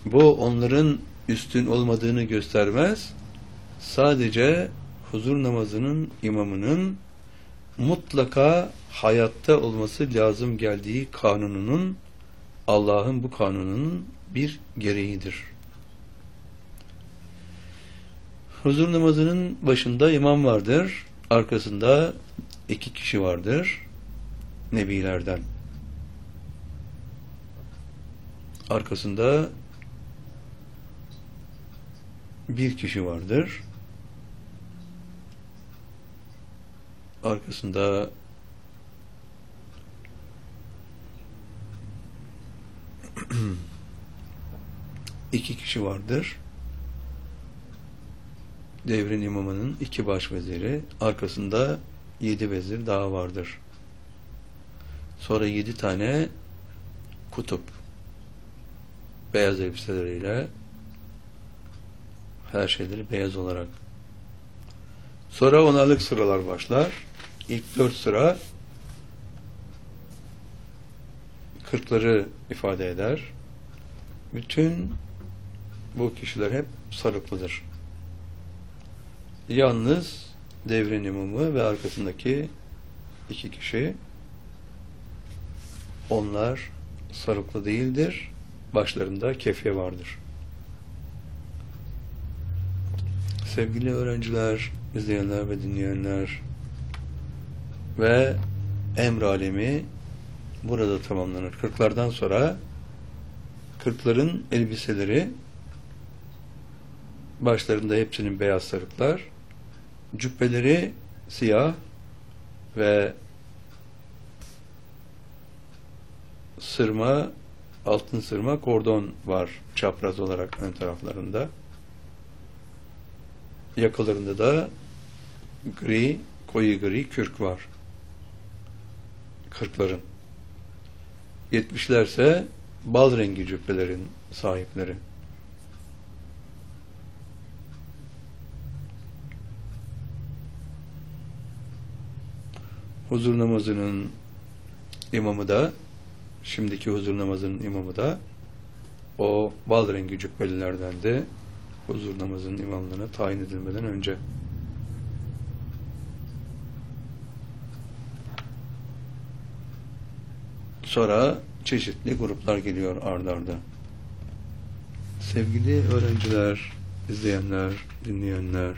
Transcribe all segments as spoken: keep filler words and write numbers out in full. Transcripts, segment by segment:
Bu onların üstün olmadığını göstermez. Sadece huzur namazının imamının mutlaka hayatta olması lazım geldiği kanununun, Allah'ın bu kanununun bir gereğidir. Huzur namazının başında imam vardır, arkasında iki kişi vardır, nebilerden. Arkasında bir kişi vardır, arkasında iki kişi vardır. Devrin imamının iki başveziri, arkasında yedi vezir daha vardır. Sonra yedi tane kutup, beyaz elbiseleriyle, her şeyleri beyaz olarak. Sonra onalık sıralar başlar. İlk dört sıra kırkları ifade eder. Bütün bu kişiler hep sarıklıdır. Yalnız devrin imamı ve arkasındaki iki kişi, onlar sarıklı değildir. Başlarında kefye vardır. Sevgili öğrenciler, izleyenler ve dinleyenler, ve emr alemi burada tamamlanır. Kırklardan sonra kırkların elbiseleri, başlarında hepsinin beyaz sarıklar, cübbeleri siyah ve sırma, altın sırma kordon var çapraz olarak ön taraflarında. Yakalarında da gri, koyu gri kürk var. Kırkların. Yetmişlerse bal rengi cübbelerin sahipleri. Huzur namazının imamı da, şimdiki huzur namazının imamı da o bal rengi cübbelilerden de huzur namazının imamlığına tayin edilmeden önce. Sonra çeşitli gruplar geliyor ard arda. Sevgili öğrenciler, izleyenler, dinleyenler,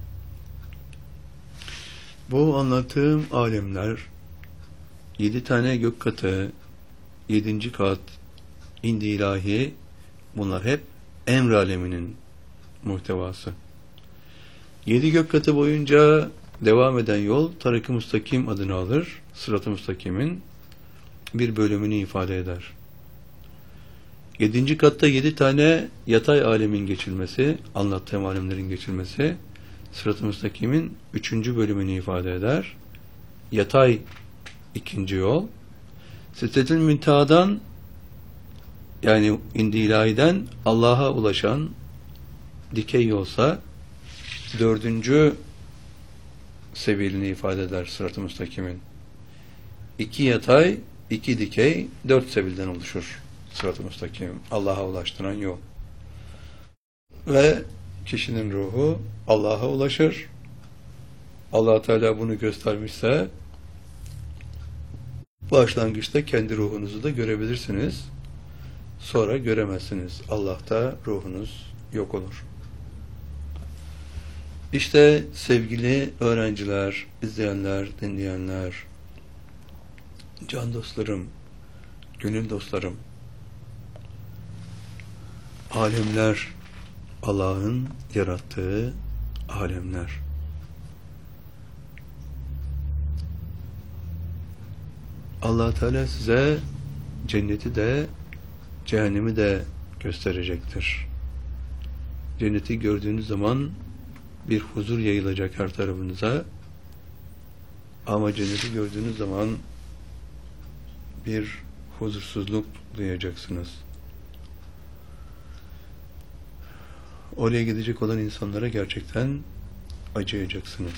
bu anlattığım alemler, yedi tane gök katı, yedinci kat, indi ilahi, bunlar hep emr aleminin muhtevası. Yedi gök katı boyunca devam eden yol tarik-i müstakim adını alır. Sırat-ı müstakimin bir bölümünü ifade eder. Yedinci katta yedi tane yatay alemin geçilmesi, anlattığım alemlerin geçilmesi, Sırat-ı müstakimin üçüncü bölümünü ifade eder. Yatay ikinci yol. Sidret-ül Münteha'dan, yani indi ilahiden Allah'a ulaşan dikey yolsa dördüncü sebilini ifade eder Sırat-ı müstakimin. İki yatay, iki dikey, dört sebilden oluşur Sırat-ı müstakim, Allah'a ulaştıran yol. Ve kişinin ruhu Allah'a ulaşır. Allah Teala bunu göstermişse başlangıçta kendi ruhunuzu da görebilirsiniz. Sonra göremezsiniz. Allah'ta ruhunuz yok olur. İşte sevgili öğrenciler, izleyenler, dinleyenler, can dostlarım, gönül dostlarım, alemler Allah'ın yarattığı alemler. Allah Teala size cenneti de cehennemi de gösterecektir. Cenneti gördüğünüz zaman bir huzur yayılacak her tarafınıza, ama cenneti gördüğünüz zaman bir huzursuzluk duyacaksınız. Oraya gidecek olan insanlara gerçekten acıyacaksınız.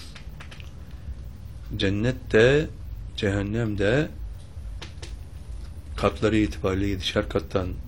Cennet de cehennem de katları itibariyle yedişer kattan